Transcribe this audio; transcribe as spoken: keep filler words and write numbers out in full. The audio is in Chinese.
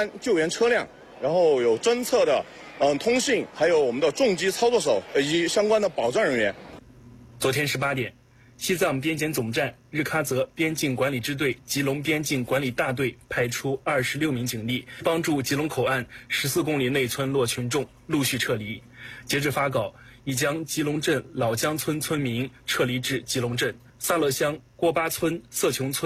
班救援车辆，然后有侦测的，嗯，通信，还有我们的重机操作手以及相关的保障人员。 昨天十八点，西藏边检总站日喀则边境管理支队吉隆边境管理大队派出二十六名警力，帮助吉隆口岸十四公里内村落群众陆续撤离。截至发稿，已将吉隆镇老江村村民撤离至吉隆镇、萨勒乡郭巴村、色琼村